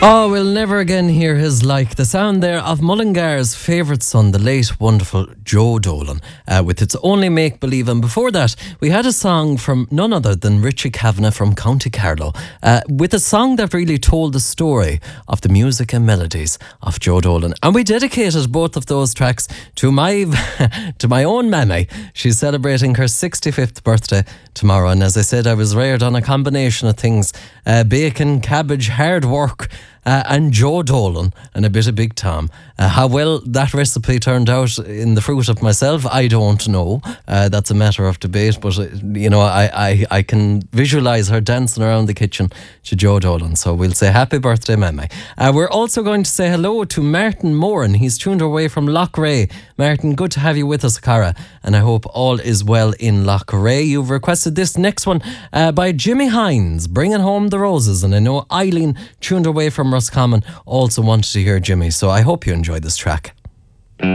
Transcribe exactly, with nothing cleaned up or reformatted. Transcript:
Oh, we'll never again hear his like. The sound there of Mullingar's favourite son, the late, wonderful Joe Dolan, uh, with It's Only Make Believe. And before that, we had a song from none other than Richie Kavanagh from County Carlow, uh, with a song that really told the story of the music and melodies of Joe Dolan. And we dedicated both of those tracks to my to my own mammy. She's celebrating her sixty-fifth birthday tomorrow. And as I said, I was reared on a combination of things, uh, bacon, cabbage, hard work, Uh, and Joe Dolan and a bit of Big Tom. Uh, how well that recipe turned out in the fruit of myself, I don't know. Uh, that's a matter of debate, but uh, you know, I, I, I can visualise her dancing around the kitchen to Joe Dolan. So we'll say happy birthday, Mammy. Uh, we're also going to say hello to Martin Moran. He's tuned away from Loughrea. Martin, good to have you with us, Cara, and I hope all is well in Loughrea. You've requested this next one uh, by Jimmy Hines, Bringing Home the Roses, and I know Eileen, tuned away from Roscommon, also wanted to hear Jimmy, so I hope you enjoy this track.